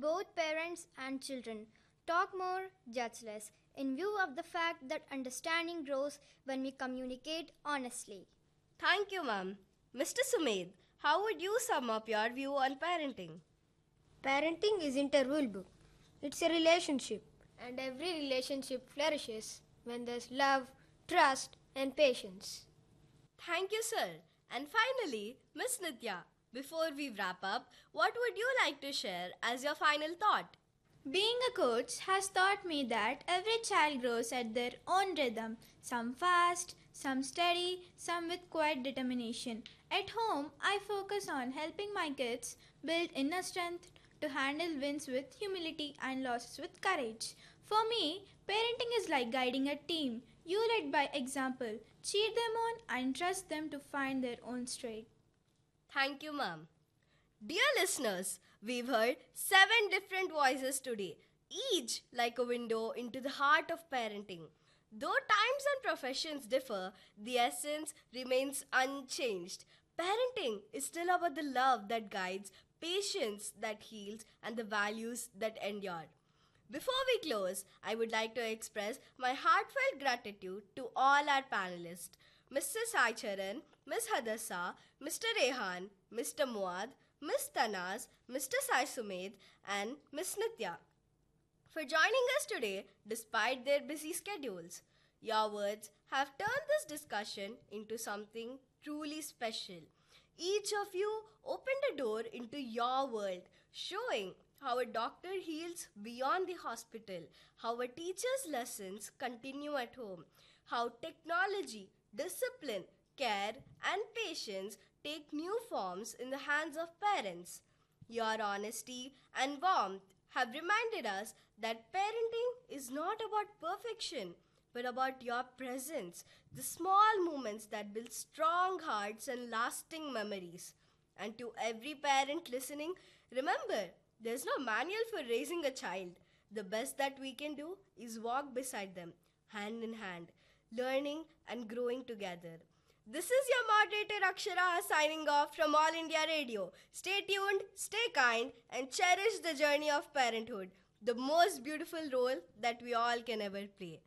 both parents and children. Talk more, judge less, in view of the fact that understanding grows when we communicate honestly. Thank you, ma'am. Mr. Sumed, how would you sum up your view on parenting? Parenting isn't a rule book, it's a relationship, and every relationship flourishes when there's love, trust, and patience. Thank you, sir. And finally, Miss Nitya, before we wrap up, what would you like to share as your final thought? Being a coach has taught me that every child grows at their own rhythm, some fast, some steady, some with quiet determination. At home, I focus on helping my kids build inner strength to handle wins with humility and losses with courage. For me, parenting is like guiding a team. You lead by example, cheer them on, and trust them to find their own straight. Thank you, ma'am. Dear listeners, we've heard 7 different voices today, each like a window into the heart of parenting. Though times and professions differ, the essence remains unchanged. Parenting is still about the love that guides, patience that heals, and the values that endure. Before we close, I would like to express my heartfelt gratitude to all our panelists, Mr. Sai Charan, Ms. Hadassa, Mr. Rehan, Mr. Muad, Ms. Tanaz, Mr. Sai Sumed, and Ms. Nitya, for joining us today despite their busy schedules. Your words have turned this discussion into something truly special. Each of you opened a door into your world, showing how a doctor heals beyond the hospital, how a teacher's lessons continue at home, how technology, discipline, care, and patience take new forms in the hands of parents. Your honesty and warmth have reminded us that parenting is not about perfection, but about your presence, the small moments that build strong hearts and lasting memories. And to every parent listening, remember, there's no manual for raising a child. The best that we can do is walk beside them, hand in hand, learning and growing together. This is your moderator Akshara signing off from All India Radio. Stay tuned, stay kind, and cherish the journey of parenthood, the most beautiful role that we all can ever play.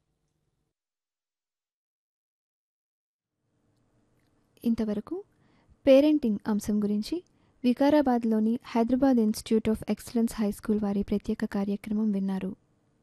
ఇంతవరకు parenting అంశం గురించి వికారాబాద్లోని Hyderabad institute of excellence high school వారి ప్రత్యేక కార్యక్రమం విన్నారు.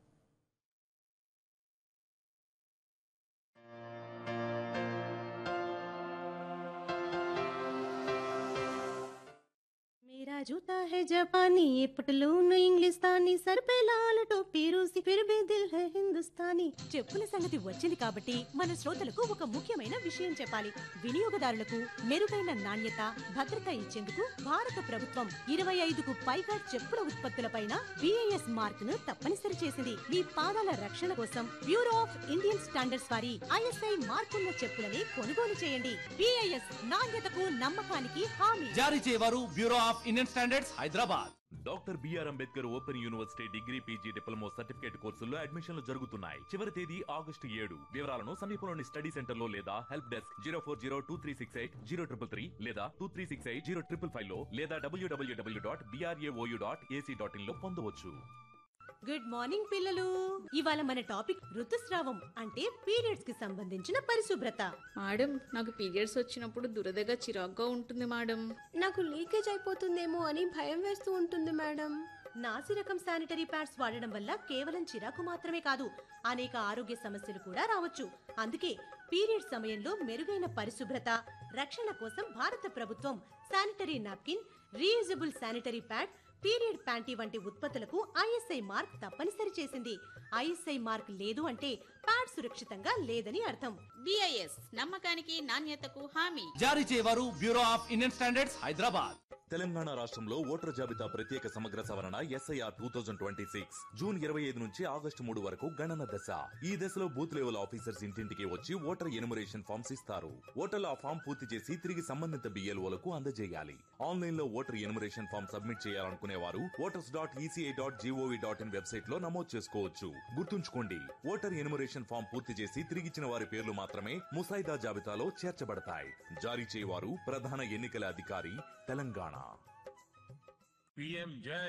मेरा जूता है जापानी, ये पटलून इंग्लिस्तानी, सर पे लाल टोपी रूसी, फिर भी दिल है हिंदुस्तानी. చెప్పుల సంగతి వచ్చింది కాబట్టి మన శ్రోతలకు ఒక ముఖ్యమైన విషయం చెప్పాలి. వినియోగదారులకు మెరుగైన నాణ్యత, భద్రత ఇచ్చేందుకు భారత ప్రభుత్వం 25కు పైగా చెప్పుల ఉత్పత్తులపైన BIS మార్క్ ను తప్పనిసరి చేసింది. మీ పాదాల రక్షణ కోసం బ్యూరో ఆఫ్ ఇండియన్ స్టాండర్డ్స్ వారి ISI మార్కున్న చెప్పులని కొనుగోలు చేయండి. BIS నాణ్యతకు నమ్మకానికి హామీ. జారీ చేయవారు bureau of Indian standards Hyderabad. Doctor BR Ambedkar open university degree PG diploma certificate కోర్సుల్లో అడ్మిషన్లు జరుగుతున్నాయి. చివరి తేదీ August 7. వివరాలను సమీపంలోని స్టడీ సెంటర్ లో లేదా హెల్ప్ డెస్క్ 0402368033 లేదా 23680555 లో లేదా www.brau.ac.in లో పొందవచ్చు. గుడ్ మార్నింగ్ పిల్లలు. ఇవాళ మన టాపిక్ ఋతుస్రావం అంటే పీరియడ్స్ కి సంబంధించిన పరిశుభ్రత. మేడం, నాకు పీరియడ్స్ వచ్చినప్పుడు దురదగా చిరాగ్గా ఉంటుంది మేడం. నాకు లీకేజ్ అయిపోతుందేమో అని భయం వేస్తూ ఉంటుంది మేడం. నాసి రకం శానిటరీ ప్యాడ్స్ వాడడం వల్ల కేవలం చిరాకు మాత్రమే కాదు, అనేక ఆరోగ్య సమస్యలు కూడా రావచ్చు. అందుకే పీరియడ్ సమయంలో మెరుగైన పరిశుభ్రత, రక్షణ కోసం భారత ప్రభుత్వం sanitary napkin, reusable sanitary pad, period panty వంటి ఉత్పత్తులకు ISI మార్క్ తప్పనిసరి చేసింది. ISI మార్క్ లేదు అంటే ప్యాడ్ సురక్షితంగా లేదని అర్థం. BIS నమ్మకానికి నాణ్యతకు హామీ. జారీ చేయవారు bureau of Indian standards Hyderabad. Telangana రాష్ట్రంలో ఓటర్ జాబితా ప్రత్యేక సమగ్ర సవరణ SIR 2026 జూన్ 25 నుంచి ఆగస్టు 3 వరకు గణన దశ. ఈ దశలో బూత్ లెవెల్ ఆఫీసర్స్ ఇంటింటికి వచ్చి ఓటర్ ఎన్యుమరేషన్ ఫామ్స్ ఇస్తారు. ఓటర్లు ఆ ఫామ్ పూర్తి చేసి తిరిగి సంబంధిత BLOలకు అందజేయాలి. ఆన్లైన్ లో ఓటర్ ఎన్యుమరేషన్ ఫామ్ సబ్మిట్ చేయాలనుకునే వారు voters.eci.gov.in వెబ్సైట్ లో నమోదు చేసుకోవచ్చు. గుర్తుంచుకోండి, ఓటర్ ఎన్యుమరేషన్ ఫామ్ పూర్తి చేసి తిరిగిచ్చిన వారి పేర్లు మాత్రమే ముసాయిదా జాబితాలో చేర్చబడతాయి. జారీ చేయవారు ప్రధాన ఎన్నికల అధికారి, తెలంగాణ. PM जय।